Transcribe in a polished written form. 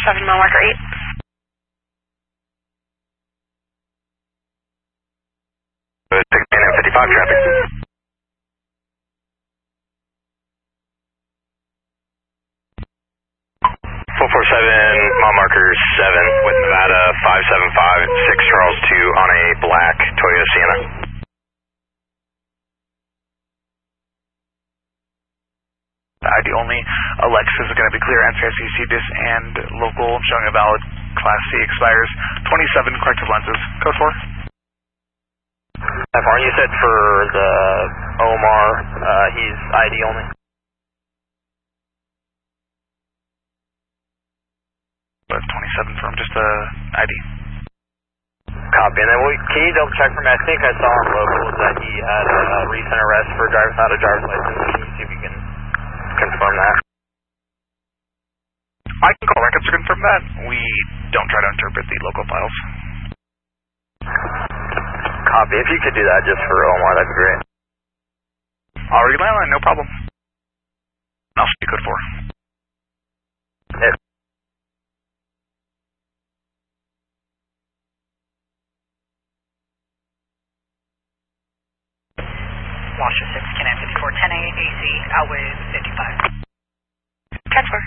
7 mile marker 8. Good, 16 and 55 traffic. 447 mile marker 7 with Nevada 575 6 Charles 2 on a black Toyota Sienna. ID only. Alexis is going to be clear. NCIC CBIS and local showing a valid Class C expires 27 corrective lenses. Code 4. F1, you said for the Omar, he's ID only. But 27 from just ID. Copy. And then can you double check for me? I think I saw on locals that he had a recent arrest for driving without a driver's license. Can you see if you can confirm that? I can call records to confirm that. We don't try to interpret the local files. Copy. If you could do that just for Omar, that'd be great. Already landline, no problem. I'll see code 4. Yeah. Washer 6, Can 54, 10A AC, out with 55. Transfer.